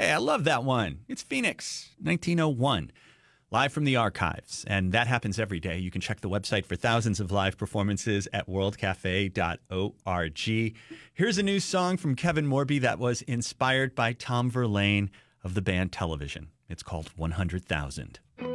I love that one. It's Phoenix, 1901. Live from the archives, and that happens every day. You can check the website for thousands of live performances at worldcafe.org. Here's a new song from Kevin Morby that was inspired by Tom Verlaine of the band Television. It's called 100,000.